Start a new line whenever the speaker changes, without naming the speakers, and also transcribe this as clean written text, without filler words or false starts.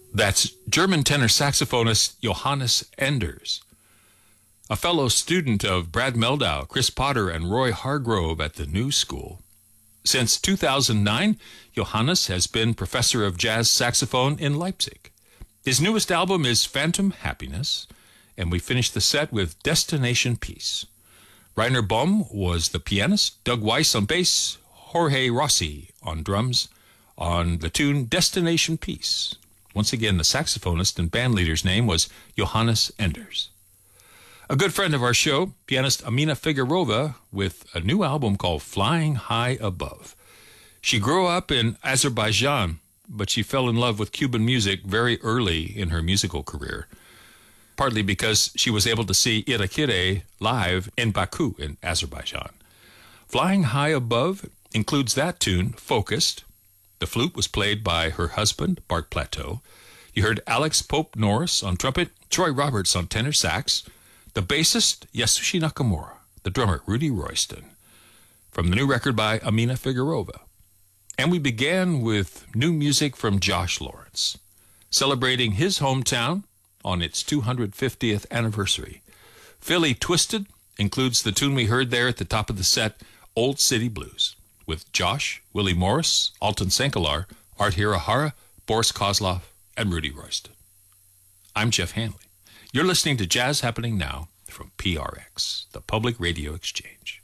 That's German tenor saxophonist Johannes Enders, a fellow student of Brad Meldau, Chris Potter, and Roy Hargrove at the New School. Since 2009, Johannes has been professor of jazz saxophone in Leipzig. His newest album is Phantom Happiness, and we finished the set with Destination Peace. Rainer Baum was the pianist, Doug Weiss on bass, Jorge Rossi on drums, on the tune Destination Peace. Once again, the saxophonist and bandleader's name was Johannes Enders. A good friend of our show, pianist Amina Figueirova, with a new album called Flying High Above. She grew up in Azerbaijan, but she fell in love with Cuban music very early in her musical career, partly because she was able to see Irakere live in Baku in Azerbaijan. Flying High Above includes that tune, Focused. The flute was played by her husband, Bart Plateau. You heard Alex Pope Norris on trumpet, Troy Roberts on tenor sax, the bassist, Yasushi Nakamura, the drummer, Rudy Royston, from the new record by Amina Figueirova. And we began with new music from Josh Lawrence, celebrating his hometown on its 250th anniversary. Philly Twisted includes the tune we heard there at the top of the set, Old City Blues, with Josh, Willie Morris, Alton Senkelar, Art Hirahara, Boris Kozlov, and Rudy Royston. I'm Jeff Hanley. You're listening to Jazz Happening Now from PRX, the Public Radio Exchange.